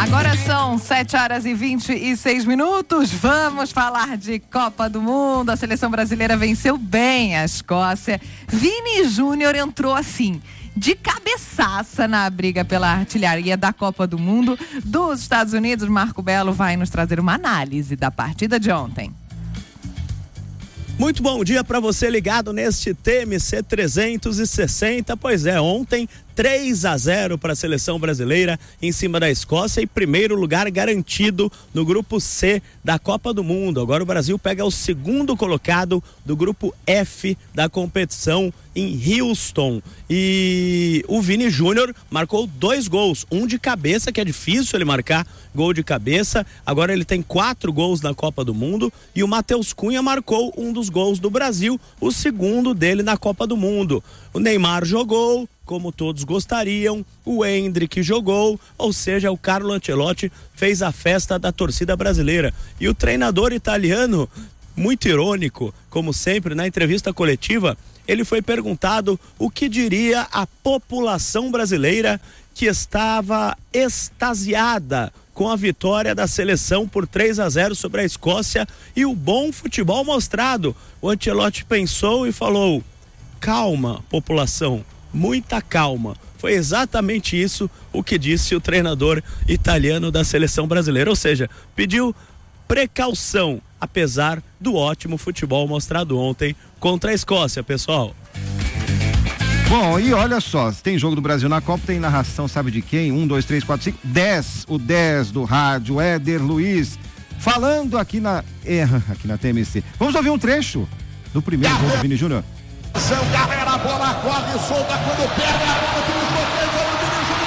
Agora são 7h26. Vamos falar de Copa do Mundo. A seleção brasileira venceu bem a Escócia. Vini Júnior entrou assim, de cabeçaça na briga pela artilharia da Copa do Mundo dos Estados Unidos. Marco Belo vai nos trazer uma análise da partida de ontem. Muito bom dia para você ligado neste TMC 360. Pois é, ontem 3-0 para a seleção brasileira em cima da Escócia e primeiro lugar garantido no grupo C da Copa do Mundo. Agora o Brasil pega o segundo colocado do grupo F da competição em Houston. E o Vini Júnior marcou 2 gols, um de cabeça, que é difícil ele marcar gol de cabeça. Agora ele tem 4 gols na Copa do Mundo e o Matheus Cunha marcou um dos gols do Brasil, o segundo dele na Copa do Mundo. O Neymar jogou, como todos gostariam, o Endrick jogou, ou seja, o Carlo Ancelotti fez a festa da torcida brasileira. E o treinador italiano, muito irônico, como sempre, na entrevista coletiva, ele foi perguntado o que diria a população brasileira que estava extasiada com a vitória da seleção por 3-0 sobre a Escócia e o bom futebol mostrado. O Ancelotti pensou e falou: calma, população, muita calma. Foi exatamente isso o que disse o treinador italiano da seleção brasileira, ou seja, pediu precaução, apesar do ótimo futebol mostrado ontem contra a Escócia, pessoal. Bom, e olha só, tem jogo do Brasil na Copa, tem narração, sabe de quem? 1, 2, 3, 4, 5, 10, o 10 do rádio, Éder Luiz, falando aqui na TMC. Vamos ouvir um trecho do primeiro gol do Vini Júnior. Carrega a bola, corre, solta, quando pega a bola,